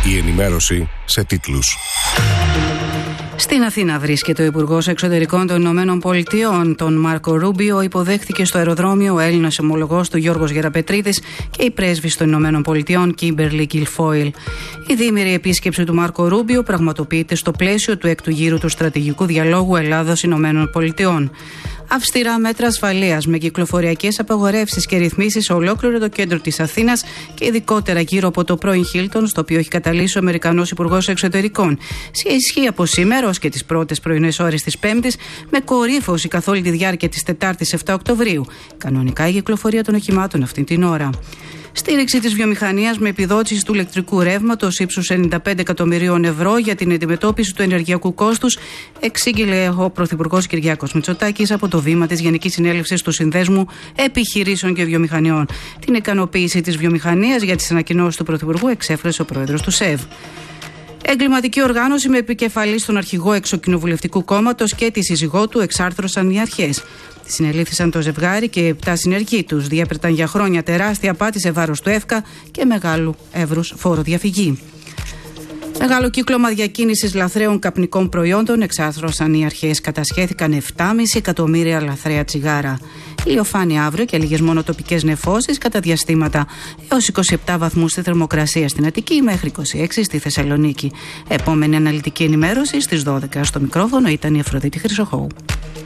Η ενημέρωση σε τίτλους. Στην Αθήνα βρίσκεται ο Υπουργός Εξωτερικών των Ηνωμένων Πολιτειών, τον Μάρκο Ρούμπιο. Υποδέχθηκε στο αεροδρόμιο ο Έλληνας ομολογός του Γιώργος Γεραπετρίδης και η πρέσβης των Ηνωμένων Πολιτειών Κίμπερλι Γκιλφόιλ. Η διήμερη επίσκεψη του Μάρκο Ρούμπιο πραγματοποιείται στο πλαίσιο του έκτου γύρου του στρατηγικού διαλόγου Ελλάδος-Ηνωμένων Πολιτειών. Αυστηρά μέτρα ασφαλείας με κυκλοφοριακές απαγορεύσεις και ρυθμίσεις σε ολόκληρο το κέντρο της Αθήνας και ειδικότερα γύρω από το πρώην Χίλτον, στο οποίο έχει καταλύσει ο Αμερικανός Υπουργός Εξωτερικών. Ισχύει από σήμερα ως και τις πρώτες πρωινές ώρες της Πέμπτης, με κορύφωση καθ' όλη τη διάρκεια της Τετάρτης 7 Οκτωβρίου. Κανονικά η κυκλοφορία των οχημάτων αυτή την ώρα. Στήριξη της βιομηχανίας με επιδότηση του ηλεκτρικού ρεύματος ύψους 95 εκατομμυρίων ευρώ για την αντιμετώπιση του ενεργειακού κόστους, εξήγηλε ο Πρωθυπουργός Κυριάκος Μητσοτάκης από το βήμα της Γενικής Συνέλευσης του Συνδέσμου Επιχειρήσεων και Βιομηχανιών. Την ικανοποίηση της βιομηχανίας για τις ανακοινώσεις του Πρωθυπουργού εξέφρασε ο Πρόεδρος του ΣΕΒ. Εγκληματική οργάνωση με επικεφαλή στον αρχηγό εξοκοινοβουλευτικού κόμματος και τη σύζυγό του εξάρθρωσαν οι αρχές. Συνελήφθησαν το ζευγάρι και 7 συνεργοί τους. Διέπερταν για χρόνια τεράστια απάτη σε βάρος του ΕΦΚΑ και μεγάλου εύρους φοροδιαφυγή. Μεγάλο κύκλωμα διακίνησης λαθρέων καπνικών προϊόντων εξάρθρωσαν οι αρχές. Κατασχέθηκαν 7,5 εκατομμύρια λαθρέα τσιγάρα. Ηλιοφάνει αύριο και λίγες μόνο τοπικές νεφώσεις κατά διαστήματα. Έως 27 βαθμούς στη θερμοκρασία στην Αττική μέχρι 26 στη Θεσσαλονίκη. Επόμενη αναλυτική ενημέρωση στις 12. Στο μικρόφωνο ήταν η Αφροδίτη Χρυσοχώου.